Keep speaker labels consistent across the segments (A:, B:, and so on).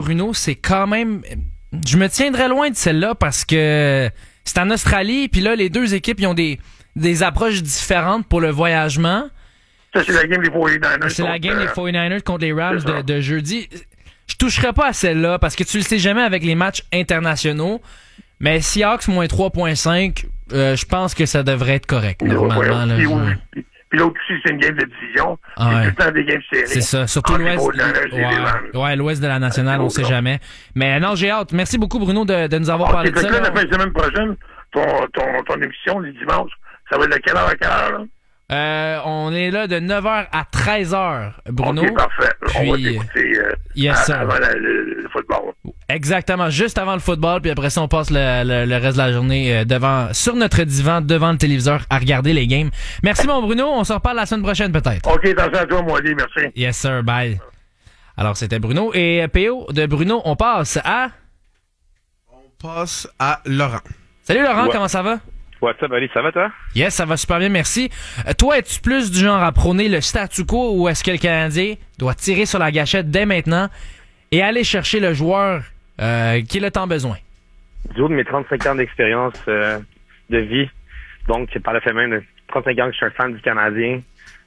A: Bruno, c'est quand même... Je me tiendrais loin de celle-là parce que c'est en Australie, puis là, les deux équipes, ils ont des approches différentes pour le voyagement.
B: Ça, c'est la game des 49ers.
A: C'est la game des 49ers contre les Rams de jeudi. Je toucherais pas à celle-là parce que tu le sais jamais avec les matchs internationaux. Mais Seahawks moins 3.5, je pense que ça devrait être correct, normalement. Là,
B: puis l'autre aussi, c'est une game de division. C'est tout le temps des games serrées.
A: C'est ça. Surtout l'Ouest. L'Ouest de la Nationale, on sait jamais. Mais non, j'ai hâte. Merci beaucoup, Bruno, de nous avoir parlé de ça.
B: La fin de semaine prochaine, ton émission, les dimanches, ça va être de quelle heure à quelle heure, là?
A: On est là de 9h à 13h, Bruno.
B: OK, parfait.
A: Puis,
B: on va t'écouter avant le football.
A: Exactement, juste avant le football, puis après ça, on passe le reste de la journée sur notre divan, devant le téléviseur, à regarder les games. Merci, mon Bruno. On se reparle la semaine prochaine, peut-être.
B: OK, attention à toi, Moali. Merci.
A: Yes, sir. Bye. Alors, c'était Bruno. Et PO de Bruno, on passe à...
C: On passe à Laurent.
A: Salut, Laurent. Comment ça va?
D: What's up, Ali? Ça va, toi?
A: Yes, ça va super bien, merci. Toi, es-tu plus du genre à prôner le statu quo ou est-ce que le Canadien doit tirer sur la gâchette dès maintenant et aller chercher le joueur qui a tant besoin?
D: Du haut de mes 35 ans d'expérience de vie, donc par le fait même de 35 ans que je suis un fan du Canadien,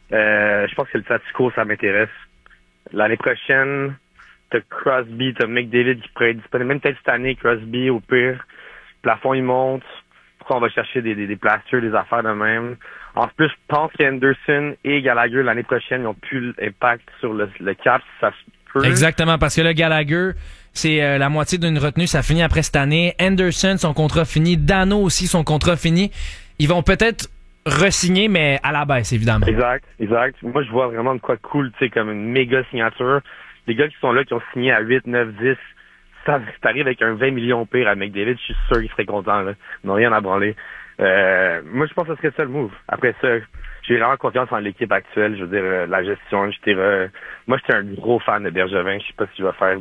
D: je pense que le statu quo, ça m'intéresse. L'année prochaine, t'as Crosby, t'as McDavid qui pourrait être disponible, même peut-être cette année, Crosby au pire. Le plafond, il monte. Pourquoi on va chercher des plasters, des affaires de même? En plus, je pense qu'Henderson et Gallagher, l'année prochaine, ils ont plus l'impact sur le cap, ça se peut.
A: Exactement, parce que là, Gallagher, c'est la moitié d'une retenue, ça finit après cette année. Henderson, son contrat fini. Dano aussi, son contrat fini. Ils vont peut-être re-signer, mais à la baisse, évidemment.
D: Exact. Moi, je vois vraiment de quoi de cool, tu sais, comme une méga signature. Les gars qui sont là, qui ont signé à 8, 9, 10, ça t'arrive avec un 20 millions pire à McDavid, je suis sûr qu'il serait content, là. Ils n'ont rien à branler. Moi, je pense que ce serait ça le move. Après ça, j'ai vraiment confiance en l'équipe actuelle. Je veux dire, la gestion, moi, j'étais un gros fan de Bergevin. Je sais pas si je vais faire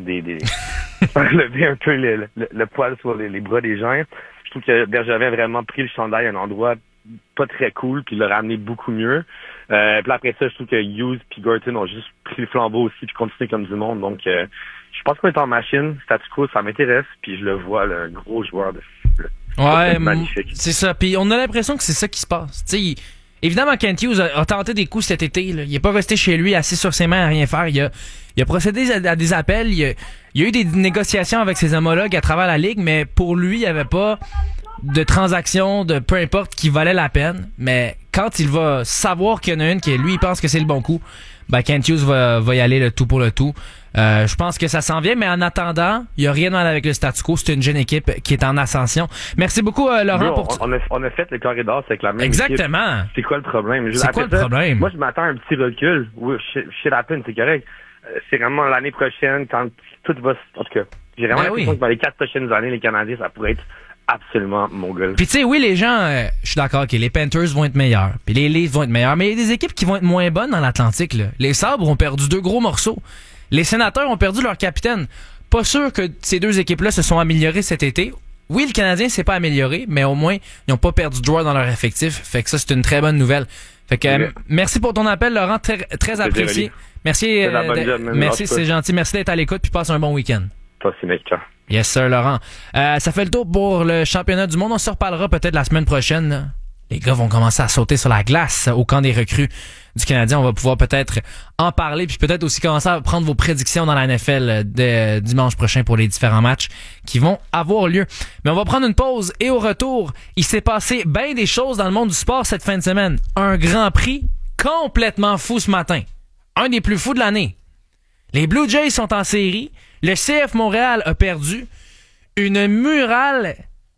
D: lever un peu le poil sur les bras des gens. Je trouve que Bergevin a vraiment pris le chandail à un endroit pas très cool, puis l'a ramené beaucoup mieux. Puis après ça, je trouve que Hughes puis Gorton ont juste pris le flambeau aussi, puis continué comme du monde. Donc, je pense qu'on est en machine. Statu quo, ça m'intéresse, puis je le vois, le gros joueur de magnifique.
A: C'est ça. Puis on a l'impression que c'est ça qui se passe. Tu sais, évidemment, Kent Hughes a tenté des coups cet été. Là. Il est pas resté chez lui, assis sur ses mains à rien faire. Il a procédé à des appels. Il y a eu des négociations avec ses homologues à travers la ligue, mais pour lui, il n'y avait pas de transaction, de peu importe, qui valait la peine. Mais quand il va savoir qu'il y en a une qui, lui, il pense que c'est le bon coup, ben Kent Hughes va y aller le tout pour le tout. Je pense que ça s'en vient, mais en attendant, il n'y a rien à voir avec le statu quo. C'est une jeune équipe qui est en ascension. Merci beaucoup, Laurent.
D: On a fait le corridor avec la même
A: Exactement.
D: équipe. C'est quoi le problème?
A: C'est quoi le problème?
D: Moi, je m'attends à un petit recul. Oui, shit happen, c'est correct. C'est vraiment l'année prochaine, quand tout va... En tout cas, j'ai vraiment l'impression que dans les 4 prochaines années, les Canadiens, ça pourrait être absolument mongol.
A: Puis tu sais, oui, les gens, je suis d'accord, ok, les Panthers vont être meilleurs, puis les Leafs vont être meilleurs, mais il y a des équipes qui vont être moins bonnes dans l'Atlantique, là. Les Sabres ont perdu 2 gros morceaux. Les Sénateurs ont perdu leur capitaine. Pas sûr que ces 2 équipes-là se sont améliorées cet été. Oui, le Canadien s'est pas amélioré, mais au moins, ils n'ont pas perdu de joueurs dans leur effectif. Fait que ça, c'est une très bonne nouvelle. Fait que merci pour ton appel, Laurent, très apprécié. Merci, merci, c'est gentil. Merci d'être à l'écoute, puis passe un bon week-end.
D: Toi aussi, mec.
A: Yes, sir, Laurent. Ça fait le tour pour le championnat du monde. On se reparlera peut-être la semaine prochaine, là. Les gars vont commencer à sauter sur la glace au camp des recrues du Canadien. On va pouvoir peut-être en parler, puis peut-être aussi commencer à prendre vos prédictions dans la NFL de dimanche prochain pour les différents matchs qui vont avoir lieu. Mais on va prendre une pause et au retour, il s'est passé bien des choses dans le monde du sport cette fin de semaine. Un Grand Prix complètement fou ce matin. Un des plus fous de l'année. Les Blue Jays sont en série. Le CF Montréal a perdu. Une murale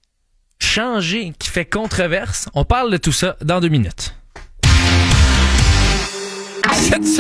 A: changée qui fait controverse. On parle de tout ça dans 2 minutes.